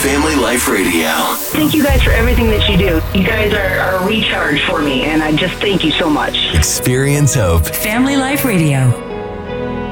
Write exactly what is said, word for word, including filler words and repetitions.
Family Life Radio. Thank you guys for everything that you do. You guys are, are a recharge for me, and I just thank you so much. Experience hope. Family Life Radio.